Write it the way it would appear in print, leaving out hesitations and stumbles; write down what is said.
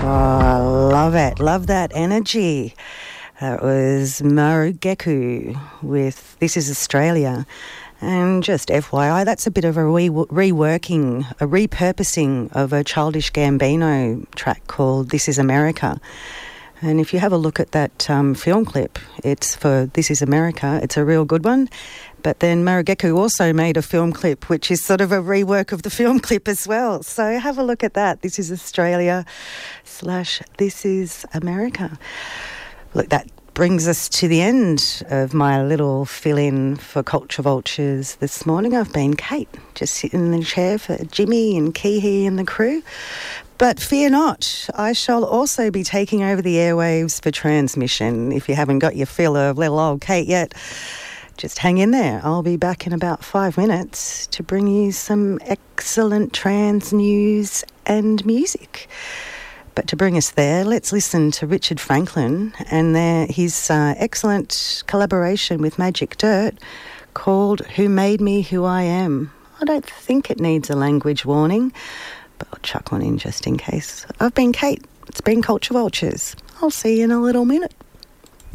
I love it. Love that energy. That was Marugeku with This Is Australia. And just FYI, that's a bit of a reworking, a repurposing of a Childish Gambino track called This Is America. And if you have a look at that film clip, it's for This Is America. It's a real good one. But then Marugeku also made a film clip, which is sort of a rework of the film clip as well. So have a look at that. This is Australia / This is America. Look, that brings us to the end of my little fill-in for Culture Vultures this morning. I've been Kate, just sitting in the chair for Jimmy and Kihi and the crew. But fear not, I shall also be taking over the airwaves for transmission. If you haven't got your fill of little old Kate yet, just hang in there. I'll be back in about 5 minutes to bring you some excellent trans news and music. But to bring us there, let's listen to Richard Franklin and his excellent collaboration with Magic Dirt called Who Made Me Who I Am. I don't think it needs a language warning, but I'll chuck one in just in case. I've been Kate. It's been Culture Vultures. I'll see you in a little minute.